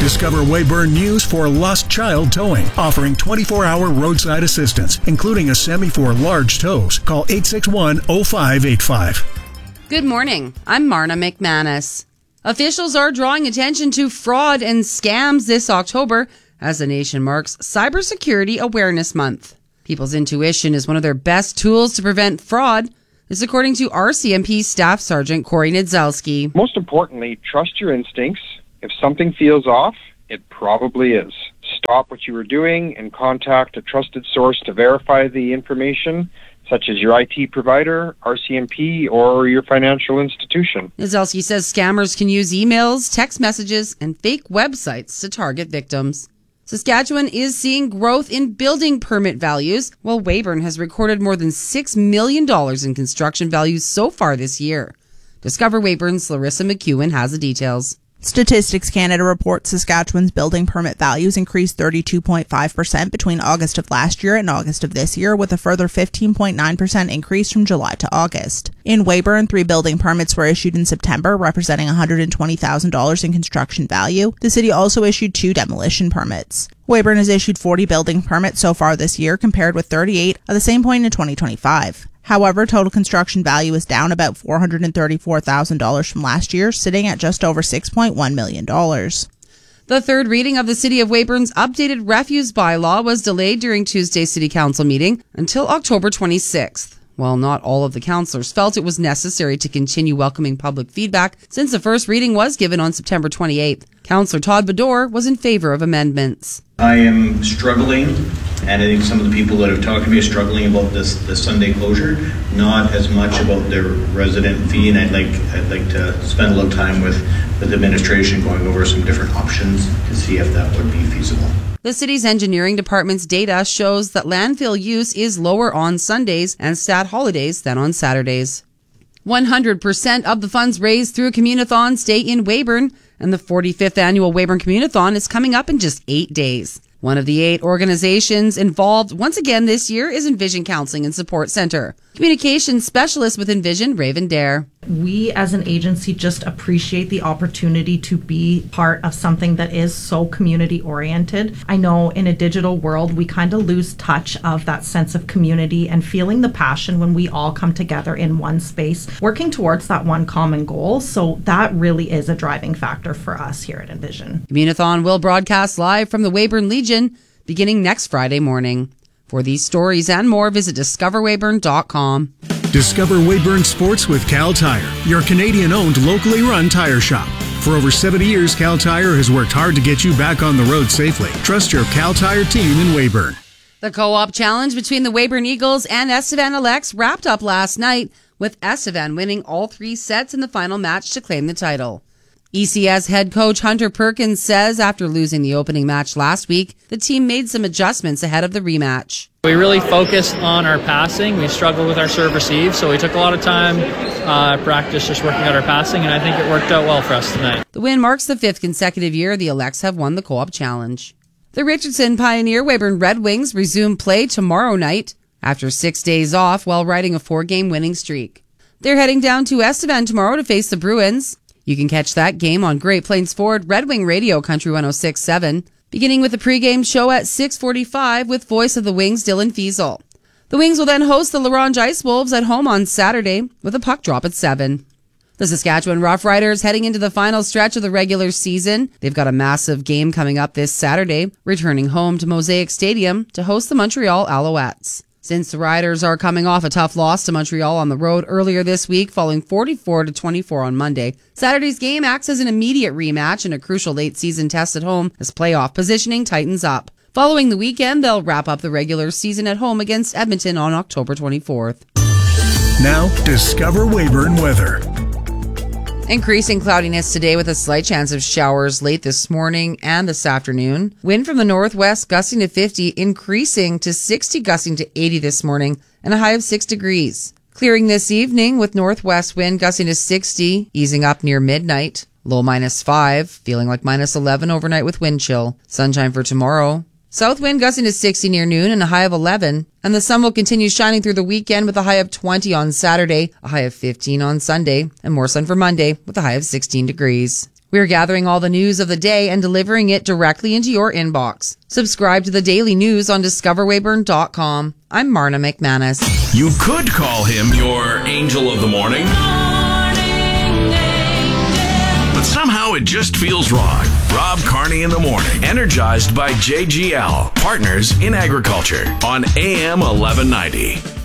Discover Weyburn News for Lost Child Towing, offering 24-hour roadside assistance, including a semi for large tows. Call 861-0585. Good morning. I'm Marna McManus. Officials are drawing attention to fraud and scams this October as the nation marks Cybersecurity Awareness Month. People's intuition is one of their best tools to prevent fraud. This according to RCMP Staff Sergeant Corey Niedzalski. Most importantly, trust your instincts. If something feels off, it probably is. Stop what you were doing and contact a trusted source to verify the information, such as your IT provider, RCMP, or your financial institution. Niedzalski says scammers can use emails, text messages, and fake websites to target victims. Saskatchewan is seeing growth in building permit values, while Weyburn has recorded more than $6 million in construction values so far this year. Discover Weyburn's Larissa McEwen has the details. Statistics Canada reports Saskatchewan's building permit values increased 32.5% between August of last year and August of this year, with a further 15.9% increase from July to August. In Weyburn, 3 building permits were issued in September, representing $120,000 in construction value. The city also issued 2 demolition permits. Weyburn has issued 40 building permits so far this year, compared with 38 at the same point in 2025. However, total construction value is down about $434,000 from last year, sitting at just over $6.1 million. The third reading of the City of Weyburn's updated refuse bylaw was delayed during Tuesday's City Council meeting until October 26th. While not all of the councillors felt it was necessary to continue welcoming public feedback since the first reading was given on September 28th, Councillor Todd Bedore was in favour of amendments. I am struggling, and I think some of the people that have talked to me are struggling about this Sunday closure, not as much about their resident fee, and I'd like to spend a little time with the administration going over some different options to see if that would be feasible. The city's engineering department's data shows that landfill use is lower on Sundays and stat holidays than on Saturdays. 100% of the funds raised through Communathon stay in Weyburn, and the 45th annual Weyburn Communathon is coming up in just 8 days. One of the 8 organizations involved once again this year is Envision Counseling and Support Center. Communications specialist with Envision, Raven Dare. We as an agency just appreciate the opportunity to be part of something that is so community oriented. I know in a digital world, we kind of lose touch of that sense of community and feeling the passion when we all come together in one space, working towards that one common goal. So that really is a driving factor for us here at Envision. Communathon will broadcast live from the Weyburn Legion beginning next Friday morning. For these stories and more, visit discoverweyburn.com. Discover Weyburn Sports with Cal Tire, your Canadian-owned, locally run tire shop. For over 70 years, Cal Tire has worked hard to get you back on the road safely. Trust your Cal Tire team in Weyburn. The co-op challenge between the Weyburn Eagles and Estevan Alex wrapped up last night, with Estevan winning all 3 sets in the final match to claim the title. ECS head coach Hunter Perkins says after losing the opening match last week, the team made some adjustments ahead of the rematch. We really focused on our passing. We struggled with our serve receive, so we took a lot of time practice just working on our passing, and I think it worked out well for us tonight. The win marks the 5th consecutive year the Alex have won the co-op challenge. The Richardson Pioneer Weyburn Red Wings resume play tomorrow night after 6 days off while riding a 4-game winning streak. They're heading down to Estevan tomorrow to face the Bruins. You can catch that game on Great Plains Ford Red Wing Radio Country 106.7, beginning with the pregame show at 6:45 with voice of the Wings Dylan Fiesel. The Wings will then host the LaRange Ice Wolves at home on Saturday with a puck drop at 7. The Saskatchewan Roughriders heading into the final stretch of the regular season. They've got a massive game coming up this Saturday, returning home to Mosaic Stadium to host the Montreal Alouettes. Since the Riders are coming off a tough loss to Montreal on the road earlier this week, falling 44-24 on Monday, Saturday's game acts as an immediate rematch and a crucial late-season test at home as playoff positioning tightens up. Following the weekend, they'll wrap up the regular season at home against Edmonton on October 24th. Now, discover Weyburn weather. Increasing cloudiness today with a slight chance of showers late this morning and this afternoon. Wind from the northwest gusting to 50, increasing to 60, gusting to 80 this morning, and a high of 6 degrees. Clearing this evening with northwest wind gusting to 60, easing up near midnight. Low -5, feeling like -11 overnight with wind chill. Sunshine for tomorrow. South wind gusting to 60 near noon and a high of 11. And the sun will continue shining through the weekend with a high of 20 on Saturday, a high of 15 on Sunday, and more sun for Monday with a high of 16 degrees. We're gathering all the news of the day and delivering it directly into your inbox. Subscribe to the daily news on discoverwayburn.com. I'm Marna McManus. You could call him your angel of the morning, but somehow it just feels wrong. Rob Carney in the morning, energized by JGL, Partners in Agriculture, on AM 1190.